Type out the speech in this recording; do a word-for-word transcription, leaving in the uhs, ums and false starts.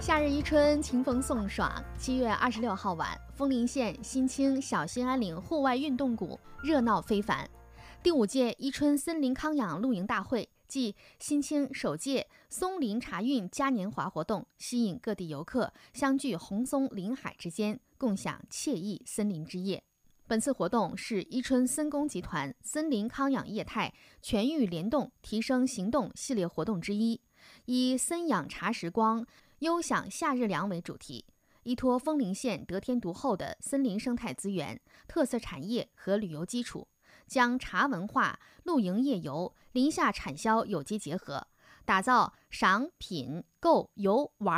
夏日宜春，清风送爽。七月二十六号晚，枫林县新清小兴安岭户外运动谷热闹非凡。第五届宜春森林康养露营大会暨新清首届松林茶韵嘉年华活动，吸引各地游客相聚红松林海之间，共享惬意森林之夜。本次活动是宜春森工集团森林康养业态全域联动提升行动系列活动之一，以森养茶时光，优享夏日凉为主题，依托枫林县得天独厚的森林生态资源、特色产业和旅游基础，将茶文化、露营夜游、林下产销有机结合，打造赏、品、购、游、玩